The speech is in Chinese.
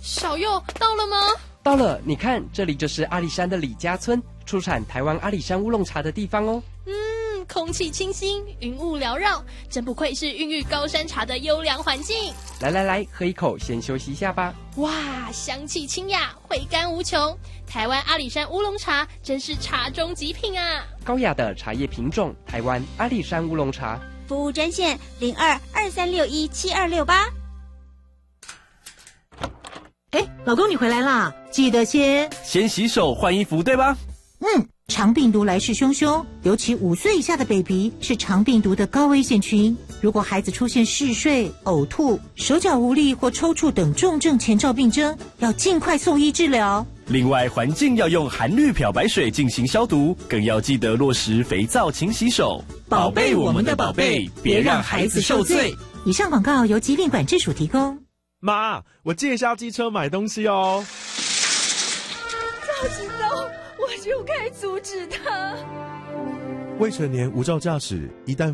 小佑到了吗？ 到了，你看，这里就是阿里山的李家村，出产台湾阿里山乌龙茶的地方哦。 空气清新，云雾缭绕，真不愧是孕育高山茶的优良环境。 来，喝一口，先休息一下吧。 哇，香气清雅，回甘无穷。台湾阿里山乌龙茶真是茶中极品啊！ 高雅的茶叶品种，台湾阿里山乌龙茶。 服务专线02-2361-7268。 老公你回来啦，记得先洗手换衣服，对吧？ 肠病毒来势汹汹，尤其5岁以下的 baby 是肠病毒的高危险群。如果孩子出现嗜睡、呕吐、手脚无力或抽搐等重症前兆病征，要尽快送医治疗。 另外，环境要用含氯漂白水进行消毒，更要记得落实肥皂勤洗手，宝贝我们的宝贝，别让孩子受罪。 以上广告由疾病管制署提供。 妈，我借一下机车买东西哦。 早知道我就该阻止他。 未成年无照驾驶，一旦